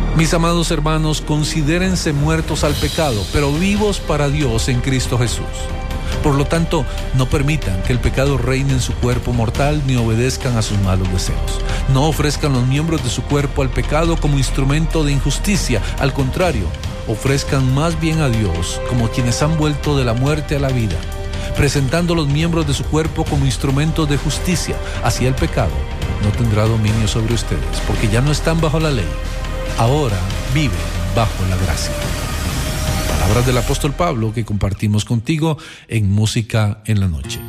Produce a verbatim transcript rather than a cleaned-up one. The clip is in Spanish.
Mis amados hermanos, considérense muertos al pecado, pero vivos para Dios en Cristo Jesús. Por lo tanto, no permitan que el pecado reine en su cuerpo mortal ni obedezcan a sus malos deseos. No ofrezcan los miembros de su cuerpo al pecado como instrumento de injusticia. Al contrario, ofrezcan más bien a Dios como quienes han vuelto de la muerte a la vida, presentando los miembros de su cuerpo como instrumentos de justicia. Así el pecado no tendrá dominio sobre ustedes, porque ya no están bajo la ley. Ahora viven bajo la gracia. Palabras del apóstol Pablo que compartimos contigo en Música en la Noche.